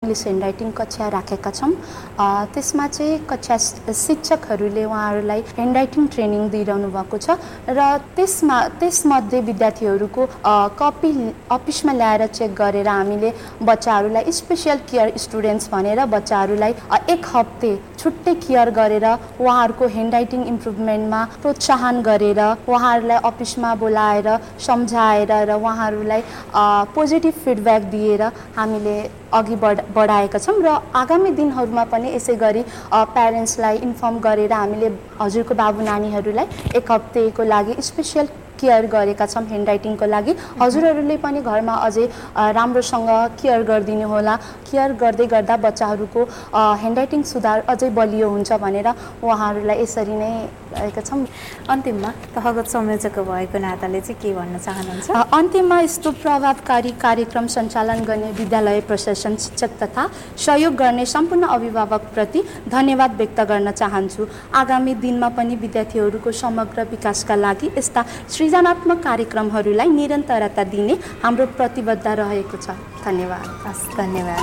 English handwriting कक्षा राखेका छौँ। त्यसमा चाहिँ कक्षा शिक्षकहरूले उहाँहरूलाई ह्यान्डराइटिङ ट्रेनिङ दिइरहनु भएको छ र त्यसमध्ये विद्यार्थीहरूको कपी अफिसमा ल्याएर चेक गरेर हामीले बच्चाहरूलाई स्पेसल केयर स्टुडेन्ट्स भनेर बच्चाहरूलाई 1 हप्ते छुट्टै केयर गरेर उहाँहरूको ह्यान्डराइटिङ इम्प्रुभमेन्टमा प्रोत्साहन गरेर उहाँहरूलाई अफिसमा बोलाएर सम्झाएर र उहाँहरूलाई पोजिटिभ फिडब्याक दिएर हामीले अघि बढाएका छौँ र आगामी दिनहरूमा पनि यसै गरी प्यारेन्ट्सलाई इन्फर्म गरेर हामीले हजुरको बाबु नानीहरूलाई 1 हप्तेको लागि स्पेसल केयर गरेका छौँ ह्यान्डराइटिङको लागि। हजुरहरूले पनि घरमा अझै राम्रोसँग केयर गरिदिनु होला। केयर गर्दै गर्दा बच्चाहरूको ह्यान्डराइटिङ सुधार अझै बलियो हुन्छ भनेर उहाँहरूलाई यसरी नै रहेका छौँ। अन्तिममा तहगत संयोजक भएको नाताले चाहिँ के भन्न चाहनुहुन्छ? अन्तिममा यस्तो प्रभावकारी कार्यक्रम सञ्चालन गर्ने विद्यालय प्रशासन, शिक्षक तथा सहयोग गर्ने सम्पूर्ण अभिभावकप्रति धन्यवाद व्यक्त गर्न चाहन्छु। आगामी दिनमा पनि विद्यार्थीहरूको समग्र विकासका लागि यस्ता सृजनात्मक कार्यक्रमहरूलाई निरन्तरता दिने हाम्रो प्रतिबद्धता रहेको छ। धन्यवाद। धन्यवाद।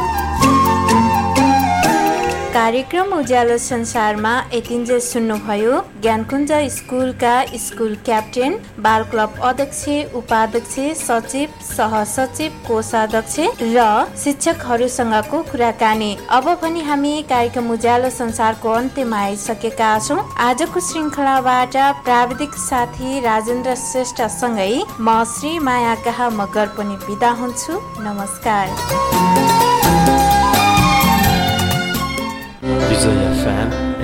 कार्यक्रम उज्यालो संसारमा यतिन्जेल सुन्नुभयो ज्ञानकुञ्ज स्कुलका स्कुल क्याप्टेन, बाल क्लब अध्यक्ष, उपाध्यक्ष, सचिव, सहसचिव, कोषाध्यक्ष र शिक्षकहरूसँगको कुराकानी। अब पनि हामी कार्यक्रम उज्यालो संसारको अन्त्यमा आइसकेका छौँ। आजको श्रृङ्खलाबाट प्राविधिक साथी राजेन्द्र श्रेष्ठसँगै म श्री माया काहा मगर पनि बिदा हुन्छु। नमस्कार। Vijay FM